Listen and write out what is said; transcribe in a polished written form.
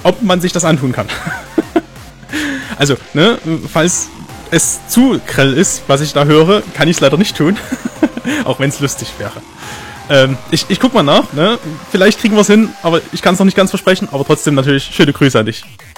ob man sich das antun kann. Also, ne, falls es zu grell ist, was ich da höre, kann ich es leider nicht tun. Auch wenn es lustig wäre. Ich guck mal nach, ne? Vielleicht kriegen wir es hin, aber ich kann es noch nicht ganz versprechen. Aber trotzdem natürlich schöne Grüße an dich.